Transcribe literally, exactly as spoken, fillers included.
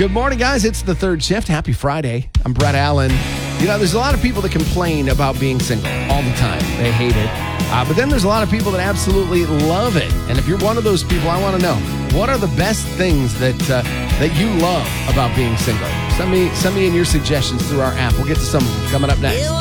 Good morning, guys. It's the third shift. Happy Friday. I'm Brett Allen. You know, there's a lot of people that complain about being single all the time. They hate it. Uh, but then there's a lot of people that absolutely love it. And if you're one of those people, I want to know, what are the best things that uh, that you love about being single? Send me, send me in your suggestions through our app. We'll get to some of them coming up next.